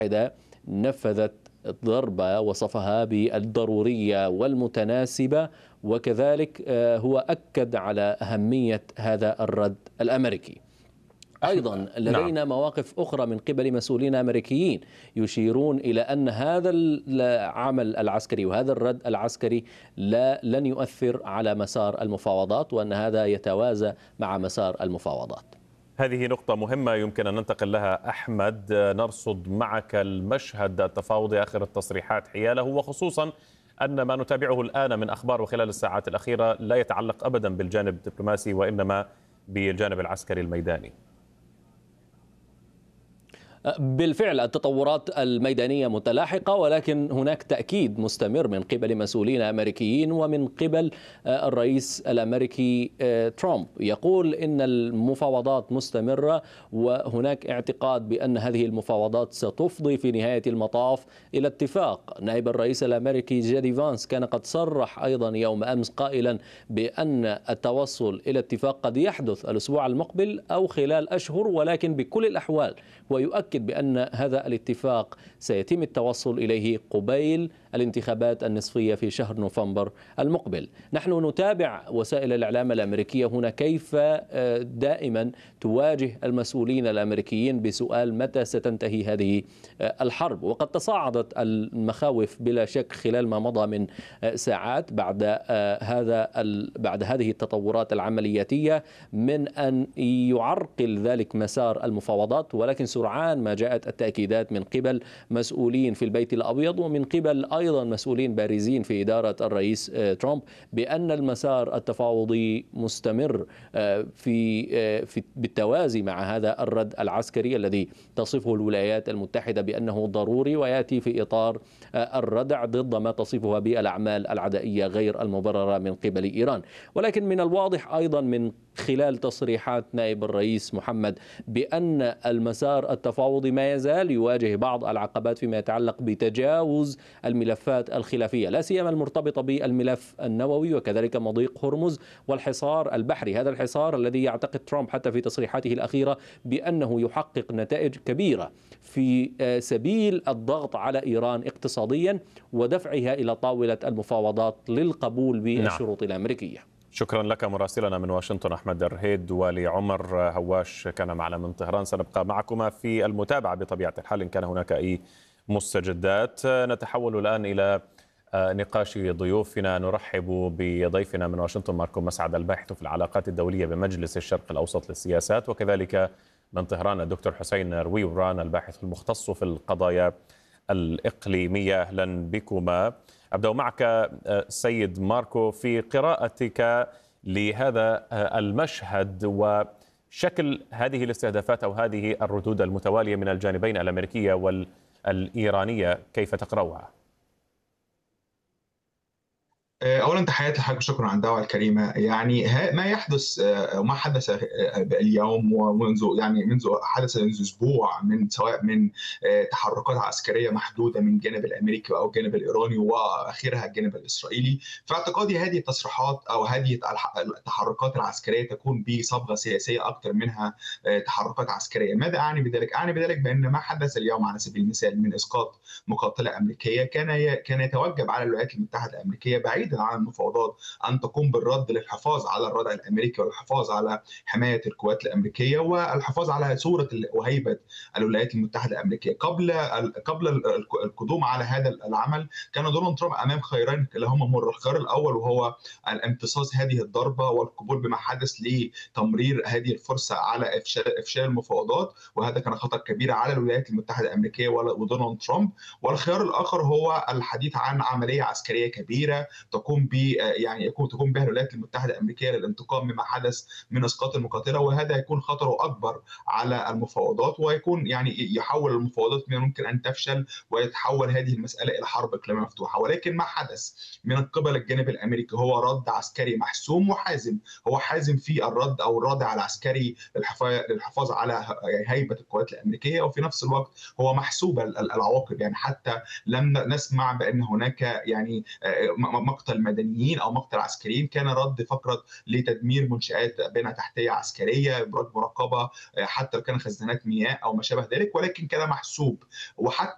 نفذت ضربة وصفها بالضرورية والمتناسبة، وكذلك هو أكد على أهمية هذا الرد الأمريكي. أيضا نعم. لدينا مواقف أخرى من قبل مسؤولين أمريكيين يشيرون إلى أن هذا العمل العسكري وهذا الرد العسكري لن يؤثر على مسار المفاوضات، وأن هذا يتوازى مع مسار المفاوضات. هذه نقطة مهمة يمكن أن ننتقل لها أحمد. نرصد معك المشهد التفاوضي، آخر التصريحات حياله، وخصوصا أن ما نتابعه الآن من أخبار وخلال الساعات الأخيرة لا يتعلق أبدا بالجانب الدبلوماسي وإنما بالجانب العسكري الميداني. بالفعل التطورات الميدانية متلاحقة، ولكن هناك تأكيد مستمر من قبل مسؤولين أمريكيين ومن قبل الرئيس الأمريكي ترامب، يقول إن المفاوضات مستمرة، وهناك اعتقاد بأن هذه المفاوضات ستفضي في نهاية المطاف إلى اتفاق. نائب الرئيس الأمريكي جيدي فانس كان قد صرح أيضا يوم أمس قائلا بأن التوصل إلى اتفاق قد يحدث الأسبوع المقبل أو خلال أشهر، ولكن بكل الأحوال ويؤكد بأن هذا الاتفاق سيتم التوصل إليه قبيل الانتخابات النصفية في شهر نوفمبر المقبل. نحن نتابع وسائل الإعلام الأمريكية هنا كيف دائما تواجه المسؤولين الأمريكيين بسؤال متى ستنتهي هذه الحرب، وقد تصاعدت المخاوف بلا شك خلال ما مضى من ساعات بعد هذه التطورات العملياتية من أن يعرقل ذلك مسار المفاوضات، ولكن سرعان ما جاءت التأكيدات من قبل مسؤولين في البيت الأبيض ومن قبل أيضا مسؤولين بارزين في إدارة الرئيس ترامب بأن المسار التفاوضي مستمر بالتوازي مع هذا الرد العسكري الذي تصفه الولايات المتحدة بأنه ضروري ويأتي في إطار الردع ضد ما تصفها بالأعمال العدائية غير المبررة من قبل إيران. ولكن من الواضح أيضا من خلال تصريحات نائب الرئيس محمد بأن المسار التفاوضي ما يزال يواجه بعض العقبات فيما يتعلق بتجاوز الملفات الخلافية، لا سيما المرتبطة بالملف النووي وكذلك مضيق هرمز والحصار البحري. هذا الحصار الذي يعتقد ترامب حتى في تصريحاته الأخيرة بأنه يحقق نتائج كبيرة في سبيل الضغط على إيران اقتصاديا ودفعها إلى طاولة المفاوضات للقبول بالشروط الأمريكية. شكرا لك مراسلنا من واشنطن أحمد الرهيد، ولعمر هواش كان معنا من طهران. سنبقى معكما في المتابعة بطبيعة الحال إن كان هناك أي مستجدات. نتحول الآن إلى نقاش ضيوفنا. نرحب بضيفنا من واشنطن ماركو مسعد، الباحث في العلاقات الدولية بمجلس الشرق الأوسط للسياسات، وكذلك من طهران الدكتور حسين رويوران، الباحث المختص في القضايا الإقليمية. أهلا بكما. أبدأ معك سيد ماركو في قراءتك لهذا المشهد وشكل هذه الاستهدافات أو هذه الردود المتوالية من الجانبين الأمريكية والإيرانية، كيف تقرأها؟ اولا تحياتي لحضرتك وشكرا على الدعوه الكريمه. يعني ما يحدث وما حدث اليوم منذ اسبوع، من سواء من تحركات عسكريه محدوده من الجانب الامريكي او الجانب الايراني واخرها الجانب الاسرائيلي. في اعتقادي هذه التصريحات او هذه التحركات العسكريه تكون بصبغه سياسيه اكثر منها تحركات عسكريه. ماذا اعني بذلك؟ اعني بذلك بان ما حدث اليوم على سبيل المثال من اسقاط مقاتله امريكيه كان يتوجب على الولايات المتحده الامريكيه بعيد عن المفاوضات أن تقوم بالرد للحفاظ على الردع الأمريكي والحفاظ على حماية القوات الأمريكية والحفاظ على صورة وهيبة الولايات المتحدة الأمريكية. قبل القدوم على هذا العمل كان دونالد ترامب أمام خيارين لهما مر. الخيار الأول وهو الامتصاص هذه الضربة والقبول بما حدث لتمرير هذه الفرصة على إفشال المفاوضات، وهذا كان خطر كبير على الولايات المتحدة الأمريكية ودونالد ترامب. والخيار الآخر هو الحديث عن عملية عسكرية كبيرة تقوم بها الولايات المتحده الامريكيه للانتقام مما حدث من اسقاط المقاتله، وهذا يكون خطره اكبر على المفاوضات، ويكون يحول المفاوضات من ممكن ان تفشل ويتحول هذه المساله الى حرب اقليميه مفتوحه. ولكن ما حدث من قبل الجانب الامريكي هو رد عسكري محسوم وحازم. هو حازم في الرد او الردع العسكري للحفاظ على هيبه القوات الامريكيه، وفي نفس الوقت هو محسوب العواقب. حتى لم نسمع بان هناك مقتل مدنيين او مقتل عسكريين، كان رد فقط لتدمير منشآت بنى تحتيه عسكريه، ابراج مراقبه، حتى لو كان خزانات مياه او ما شابه ذلك، ولكن كان محسوب. وحتى